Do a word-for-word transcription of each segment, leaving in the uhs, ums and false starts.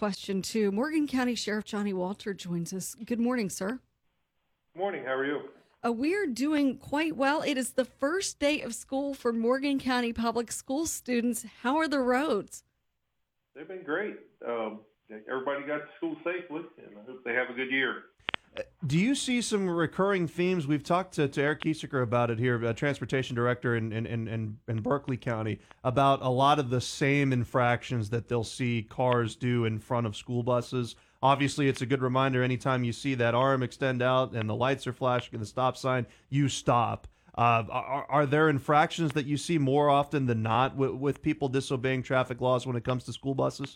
question, too. Morgan County Sheriff Johnny Walter joins us. Good morning, sir. Morning, how are you? Uh, we're doing quite well. It is the first day of school for Morgan County Public School students. How are the roads? They've been great. Um, everybody got to school safely, and I hope they have a good year. Do you see some recurring themes? We've talked to, to Eric Kiesecker about it here, uh, transportation director in, in, in, in Berkeley County, about a lot of the same infractions that they'll see cars do in front of school buses. Obviously, it's a good reminder anytime you see that arm extend out and the lights are flashing and the stop sign, you stop. Uh, are, are there infractions that you see more often than not with, with people disobeying traffic laws when it comes to school buses?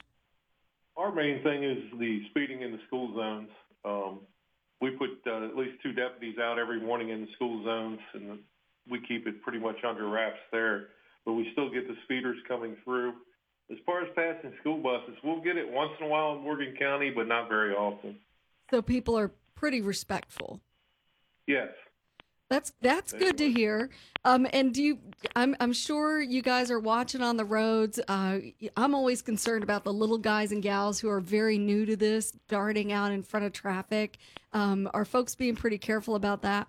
Our main thing is the speeding in the school zones. Um, we put uh, at least two deputies out every morning in the school zones, and we keep it pretty much under wraps there. But we still get the speeders coming through. As far as passing school buses, we'll get it once in a while in Morgan County, but not very often. So people are pretty respectful. Yes. That's that's good to hear. Um, and do you? I'm I'm sure you guys are watching on the roads. Uh, I'm always concerned about the little guys and gals who are very new to this, darting out in front of traffic. Um, are folks being pretty careful about that?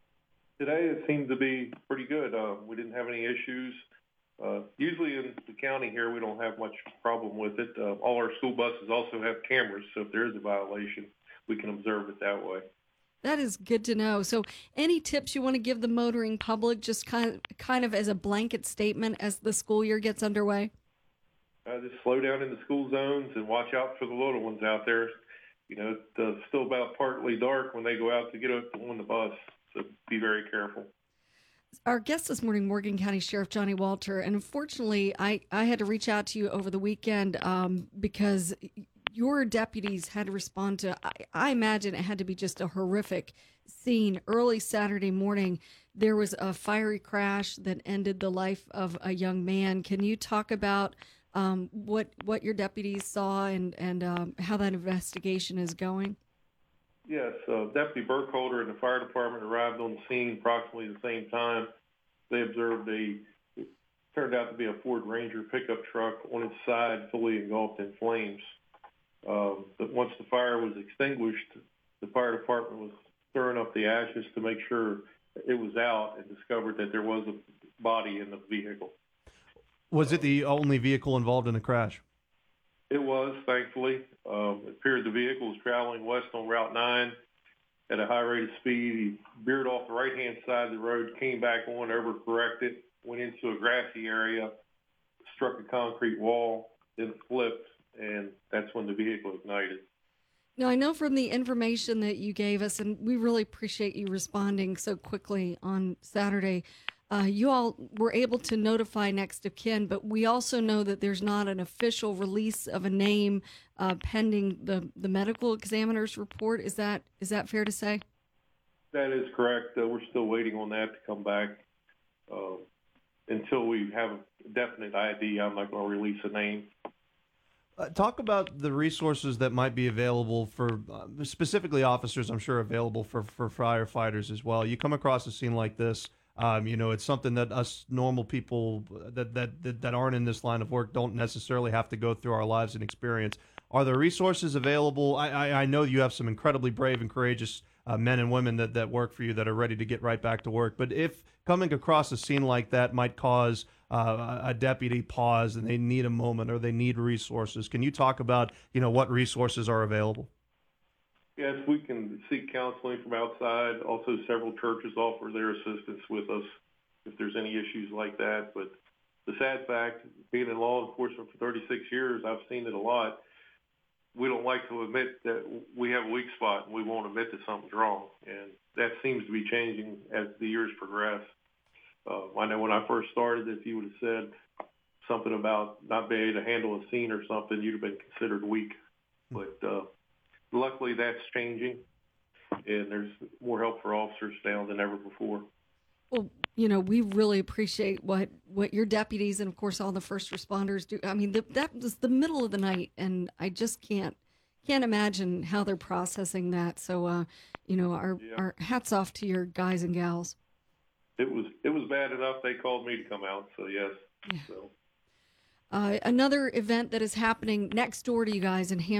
Today it seemed to be pretty good. Uh, we didn't have any issues. Uh, usually in the county here, we don't have much problem with it. Uh, all our school buses also have cameras, so if there is a violation, we can observe it that way. That is good to know. So any tips you want to give the motoring public, just kind of, kind of as a blanket statement as the school year gets underway? Uh, just slow down in the school zones and watch out for the little ones out there. You know, it's uh, still about partly dark when they go out to get on the bus, so be very careful. Our guest this morning, Morgan County Sheriff Johnny Walter, and unfortunately, I, I had to reach out to you over the weekend um, because your deputies had to respond to, I, I imagine it had to be just a horrific scene. Early Saturday morning, there was a fiery crash that ended the life of a young man. Can you talk about um, what what your deputies saw and, and um, how that investigation is going? Yes, uh, Deputy Burkholder and the fire department arrived on the scene approximately the same time. They observed a, it turned out to be a Ford Ranger pickup truck on its side fully engulfed in flames. Um, but once the fire was extinguished, the fire department was stirring up the ashes to make sure it was out and discovered that there was a body in the vehicle. Was it the only vehicle involved in the crash? It was, thankfully. Um, it appeared the vehicle was traveling west on Route nine at a high rate of speed. He veered off the right-hand side of the road, came back on, overcorrected, went into a grassy area, struck a concrete wall, then flipped, and that's when the vehicle ignited. Now, I know from the information that you gave us, and we really appreciate you responding so quickly on Saturday, uh, you all were able to notify next of kin, but we also know that there's not an official release of a name uh, pending the, the medical examiner's report. Is that is that fair to say? That is correct. Uh, we're still waiting on that to come back. Uh, until we have a definite I D, I'm not going to release a name. Uh, talk about the resources that might be available for uh, specifically officers, I'm sure available for, for firefighters as well. You come across a scene like this, um, you know, it's something that us normal people that, that, that, that aren't in this line of work don't necessarily have to go through our lives and experience. Are there resources available? I, I, I know you have some incredibly brave and courageous uh, men and women that, that work for you that are ready to get right back to work. But if coming across a scene like that might cause uh, a deputy pause and they need a moment or they need resources, can you talk about, you know, what resources are available? Yes, we can seek counseling from outside. Also, several churches offer their assistance with us if there's any issues like that. But the sad fact, being in law enforcement for thirty-six years, I've seen it a lot. We don't like to admit that we have a weak spot, and we won't admit that something's wrong. And that seems to be changing as the years progress. Uh, I know when I first started, if you would have said something about not being able to handle a scene or something, you'd have been considered weak. But uh, luckily, that's changing, and there's more help for officers now than ever before. Well, you know, we really appreciate what, what your deputies and, of course, all the first responders do. I mean, the, that was the middle of the night, and I just can't can't imagine how they're processing that. So, uh, you know, our, Yeah. our hats off to your guys and gals. It was it was bad enough they called me to come out, so yes. Yeah. So. Uh, another event that is happening next door to you guys in Ham.